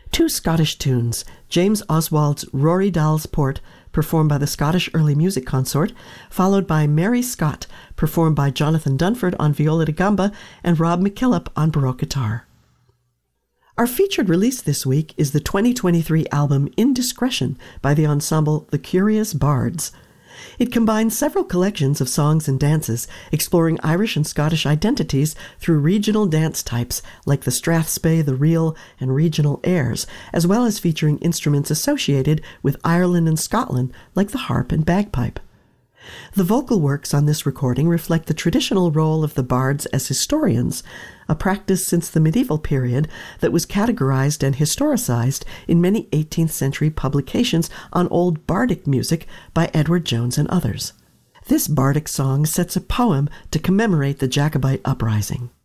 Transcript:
Two Scottish tunes, James Oswald's Rory Dal's Port, performed by the Scottish Early Music Consort, followed by Mary Scott, performed by Jonathan Dunford on viola da gamba and Rob McKillop on baroque guitar. Our featured release this week is the 2023 album Indiscretion by the ensemble The Curious Bards. It combines several collections of songs and dances, exploring Irish and Scottish identities through regional dance types like the strathspey, the reel, and regional airs, as well as featuring instruments associated with Ireland and Scotland like the harp and bagpipe. The vocal works on this recording reflect the traditional role of the bards as historians, a practice since the medieval period that was categorized and historicized in many 18th century publications on old bardic music by Edward Jones and others. This bardic song sets a poem to commemorate the Jacobite uprising.